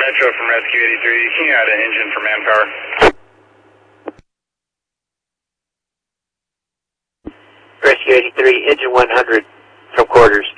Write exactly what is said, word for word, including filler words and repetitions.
Nitro from Rescue eighty-three. Can you add an engine for manpower? Rescue eighty-three, engine one hundred from quarters.